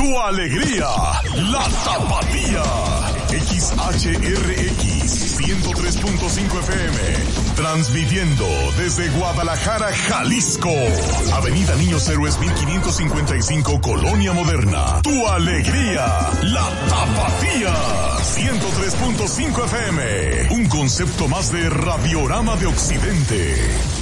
tu alegría, la Tapatía. XHRX 103.5 FM, transmitiendo desde Guadalajara, Jalisco. Avenida Niños Héroes 1555, Colonia Moderna. Tu alegría, la Tapatía. 103.5 FM, un concepto más de Radiorama de Occidente.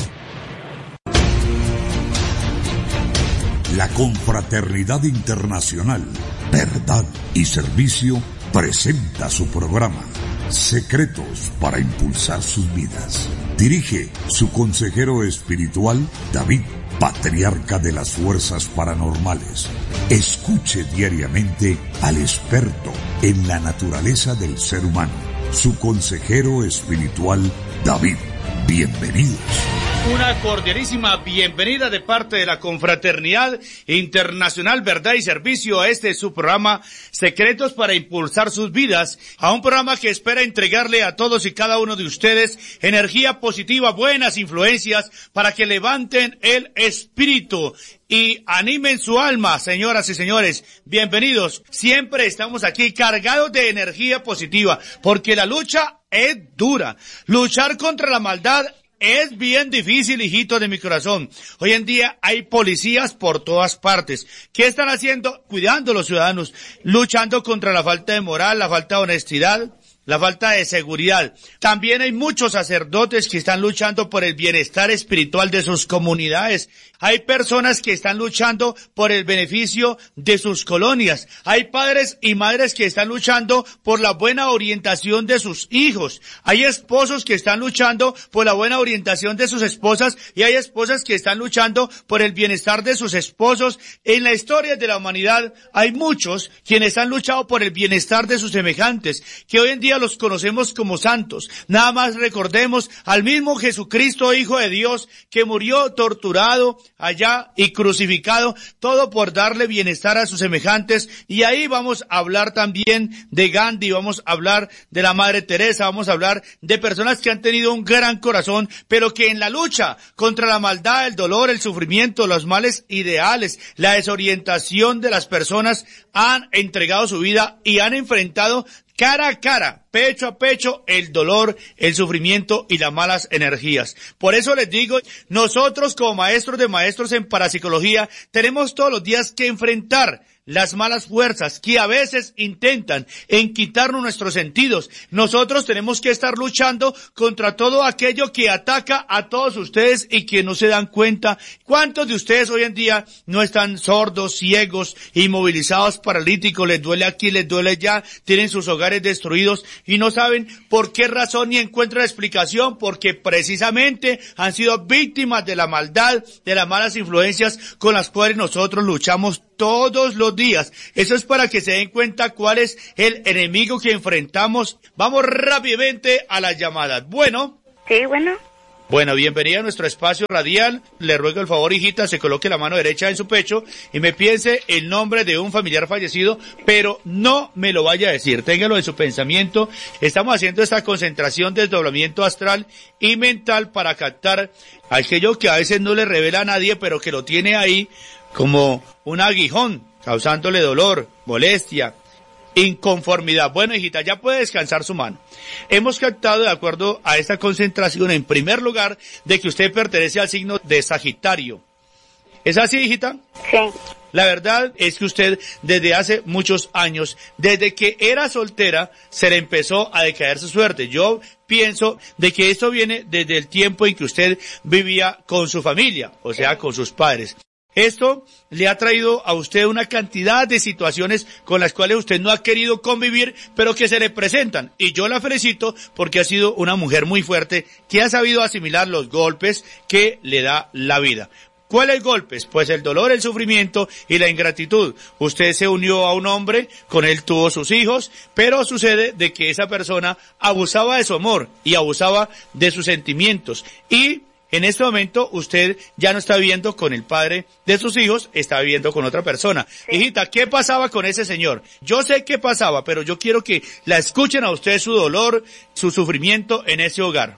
La Confraternidad Internacional, Verdad y Servicio presenta su programa Secretos para Impulsar Sus Vidas. Dirige su consejero espiritual David, patriarca de las fuerzas paranormales. Escuche diariamente al experto en la naturaleza del ser humano, su consejero espiritual David. Bienvenidos. Una cordialísima bienvenida de parte de la Confraternidad Internacional Verdad y Servicio a este su programa Secretos para Impulsar Sus Vidas, a un programa que espera entregarle a todos y cada uno de ustedes energía positiva, buenas influencias para que levanten el espíritu y animen su alma. Señoras y señores, bienvenidos. Siempre estamos aquí cargados de energía positiva porque la lucha es dura. Luchar contra la maldad es bien difícil, hijito de mi corazón. Hoy en día hay policías por todas partes. ¿Qué están haciendo? Cuidando a los ciudadanos, luchando contra la falta de moral, la falta de honestidad, la falta de seguridad. También hay muchos sacerdotes que están luchando por el bienestar espiritual de sus comunidades. Hay personas que están luchando por el beneficio de sus colonias. Hay padres y madres que están luchando por la buena orientación de sus hijos. Hay esposos que están luchando por la buena orientación de sus esposas y hay esposas que están luchando por el bienestar de sus esposos. En la historia de la humanidad hay muchos quienes han luchado por el bienestar de sus semejantes, que hoy en día los conocemos como santos. Nada más recordemos al mismo Jesucristo, Hijo de Dios, que murió torturado allá y crucificado, todo por darle bienestar a sus semejantes. Y ahí vamos a hablar también de Gandhi, vamos a hablar de la Madre Teresa, vamos a hablar de personas que han tenido un gran corazón, pero que en la lucha contra la maldad, el dolor, el sufrimiento, los males ideales, la desorientación de las personas, han entregado su vida y han enfrentado cara a cara, pecho a pecho, el dolor, el sufrimiento y las malas energías. Por eso les digo, nosotros como maestros de maestros en parapsicología, tenemos todos los días que enfrentar las malas fuerzas que a veces intentan en quitarnos nuestros sentidos. Nosotros tenemos que estar luchando contra todo aquello que ataca a todos ustedes y que no se dan cuenta. ¿Cuántos de ustedes hoy en día no están sordos, ciegos, inmovilizados, paralíticos, les duele aquí, les duele allá, tienen sus hogares destruidos y no saben por qué razón ni encuentran explicación? Porque precisamente han sido víctimas de la maldad, de las malas influencias con las cuales nosotros luchamos todos los días. Eso es para que se den cuenta cuál es el enemigo que enfrentamos. Vamos rápidamente a las llamadas. Bueno. Sí, bueno. Bueno, bienvenida a nuestro espacio radial. Le ruego el favor, hijita, se coloque la mano derecha en su pecho y me piense el nombre de un familiar fallecido, pero no me lo vaya a decir. Téngalo en su pensamiento. Estamos haciendo esta concentración, desdoblamiento astral y mental para captar aquello que a veces no le revela a nadie, pero que lo tiene ahí como un aguijón, causándole dolor, molestia, inconformidad. Bueno, hijita, ya puede descansar su mano. Hemos captado, de acuerdo a esta concentración, en primer lugar, de que usted pertenece al signo de Sagitario. ¿Es así, hijita? Sí. La verdad es que usted, desde hace muchos años, desde que era soltera, se le empezó a decaer su suerte. Yo pienso de que esto viene desde el tiempo en que usted vivía con su familia, o sea, con sus padres. Esto le ha traído a usted una cantidad de situaciones con las cuales usted no ha querido convivir, pero que se le presentan. Y yo la felicito porque ha sido una mujer muy fuerte que ha sabido asimilar los golpes que le da la vida. ¿Cuáles golpes? Pues el dolor, el sufrimiento y la ingratitud. Usted se unió a un hombre, con él tuvo sus hijos, pero sucede de que esa persona abusaba de su amor y abusaba de sus sentimientos. Y en este momento usted ya no está viviendo con el padre de sus hijos, está viviendo con otra persona. Sí. Hijita, ¿qué pasaba con ese señor? Yo sé qué pasaba, pero yo quiero que la escuchen a usted su dolor, su sufrimiento en ese hogar.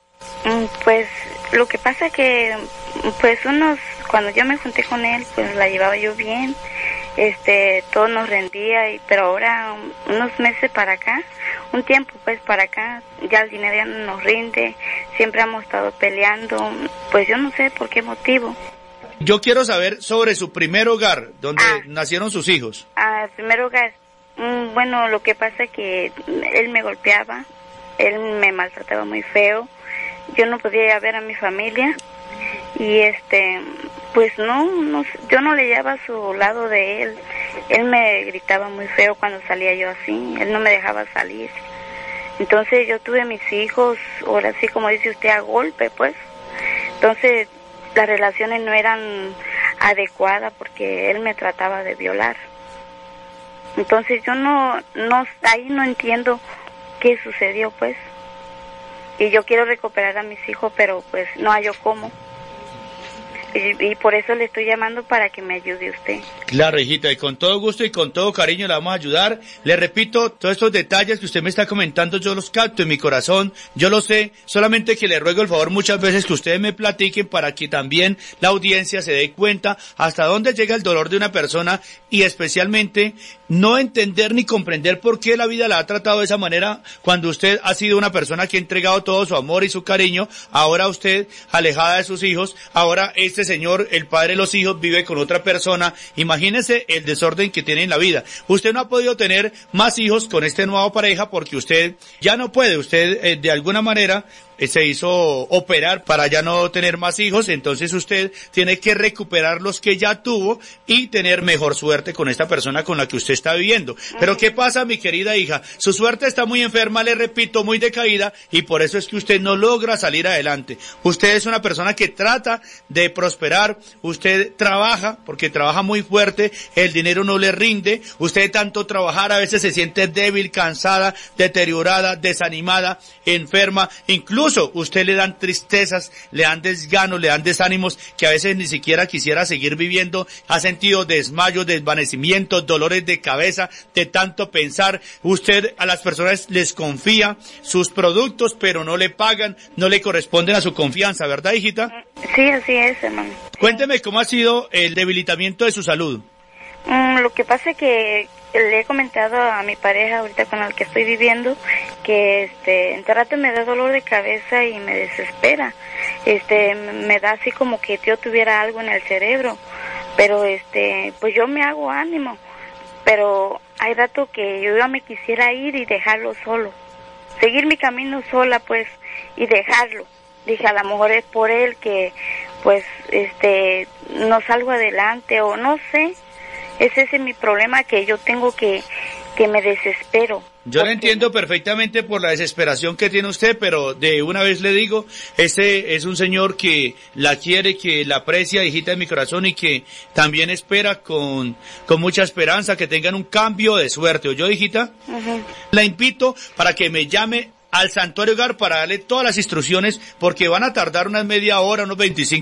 Pues lo que pasa que, pues cuando yo me junté con él, pues la llevaba yo bien todo nos rendía, pero ahora unos meses para acá, un tiempo pues para acá, ya el dinero ya no nos rinde, siempre hemos estado peleando, pues yo no sé por qué motivo. Yo quiero saber sobre su primer hogar, donde nacieron sus hijos. El primer hogar, bueno, lo que pasa es que él me golpeaba, él me maltrataba muy feo, yo no podía ir a ver a mi familia, y pues no, yo no le llevaba a su lado de él. Él me gritaba muy feo cuando salía yo así, él no me dejaba salir. Entonces yo tuve mis hijos, ahora sí como dice usted, a golpe pues. Entonces las relaciones no eran adecuadas porque él me trataba de violar. Entonces yo ahí no entiendo qué sucedió pues. Y yo quiero recuperar a mis hijos, pero pues no hallo cómo. Y por eso le estoy llamando para que me ayude usted. Claro, hijita, y con todo gusto y con todo cariño le vamos a ayudar. Le repito, todos estos detalles que usted me está comentando, yo los capto en mi corazón, yo lo sé, solamente que le ruego el favor muchas veces que ustedes me platiquen para que también la audiencia se dé cuenta hasta dónde llega el dolor de una persona y especialmente no entender ni comprender por qué la vida la ha tratado de esa manera cuando usted ha sido una persona que ha entregado todo su amor y su cariño, ahora usted alejada de sus hijos, ahora este señor, el padre de los hijos, vive con otra persona. Imagínese el desorden que tiene en la vida. Usted no ha podido tener más hijos con este nuevo pareja porque usted ya no puede, usted de alguna manera se hizo operar para ya no tener más hijos, entonces usted tiene que recuperar los que ya tuvo y tener mejor suerte con esta persona con la que usted está viviendo. Pero ¿qué pasa, mi querida hija? Su suerte está muy enferma, le repito, muy decaída, y por eso es que usted no logra salir adelante. Usted es una persona que trata de prosperar, usted trabaja, porque trabaja muy fuerte, el dinero no le rinde, usted de tanto trabajar a veces se siente débil, cansada, deteriorada, desanimada, enferma, incluso usted le dan tristezas, le dan desganos, le dan desánimos que a veces ni siquiera quisiera seguir viviendo, ha sentido desmayos, desvanecimientos, dolores de cabeza, de tanto pensar. Usted a las personas les confía sus productos, pero no le pagan, no le corresponden a su confianza, ¿verdad, hijita? Sí, así es, hermano. Cuénteme cómo ha sido el debilitamiento de su salud. Lo que pasa es que le he comentado a mi pareja ahorita con el que estoy viviendo que en rato me da dolor de cabeza y me desespera. Me da así como que yo tuviera algo en el cerebro, pero pues yo me hago ánimo, pero hay rato que yo ya me quisiera ir y dejarlo solo, seguir mi camino sola pues y dejarlo. Dije, a lo mejor es por él que pues no salgo adelante o no sé. Ese es mi problema, que yo tengo que me desespero. Yo le entiendo perfectamente por la desesperación que tiene usted, pero de una vez le digo, este es un señor que la quiere, que la aprecia, hijita de mi corazón, y que también espera con mucha esperanza que tengan un cambio de suerte. ¿Oyó, hijita? Uh-huh. La invito para que me llame al Santuario Hogar para darle todas las instrucciones, porque van a tardar unas media hora, unos 25